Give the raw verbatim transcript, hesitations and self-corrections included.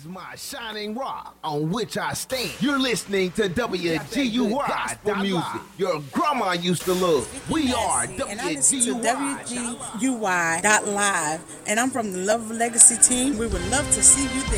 is my shining rock on which I stand. You're listening to W G U I, the music your grandma used to love. We are And I listen W G U to I. W G U I dot live, and I'm from the Love Legacy team. We would love to see you there.